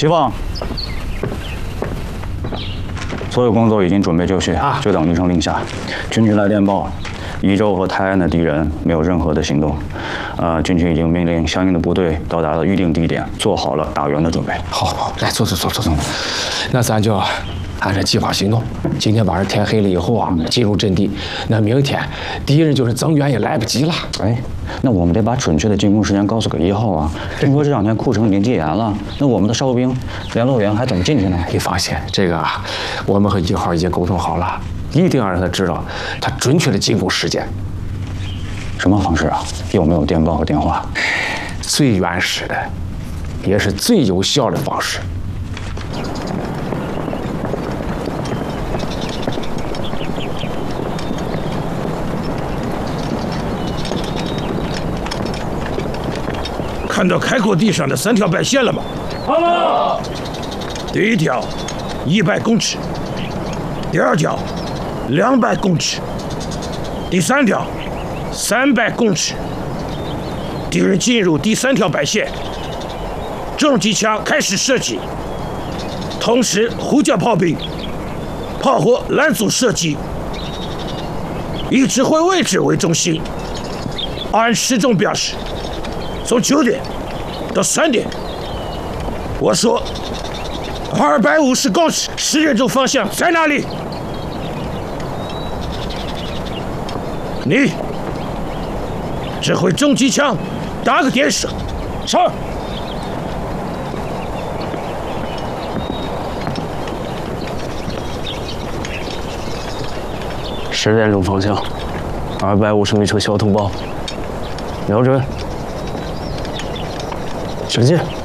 齐放。所有工作已经准备就绪，就等余城令下。军区来电报，宜州和泰安的敌人没有任何的行动。军区已经命令相应的部队到达了预定地点，做好了打援的准备。 好，来坐。那咱就按照计划行动。今天晚上天黑了以后啊，进入阵地。那明天敌人就是增援也来不及了。 哎，那我们得把准确的进攻时间告诉给1号啊。听说这2天库城已经戒严了，那我们的哨兵、联络员还怎么进去呢？ 你放心，这个我们和1号已经沟通好了，一定要让他知道他准确的进攻时间。 什么方式啊？有没有电报和电话？ 最原始的，也是最有效的方式。 看到开阔地上的3条白线了吗？ 看了。 第1条100公尺，第2条200公尺，第3条300公尺。敌人进入第3条白线，重机枪开始射击，同时呼叫炮兵，炮火拦阻射击，以指挥位置为中心，按时钟标示，从9点到3点。我说250公尺10点钟方向在哪里？你指挥重机枪打个电射。 是。10点钟方向，250米处小土包，瞄准，射击。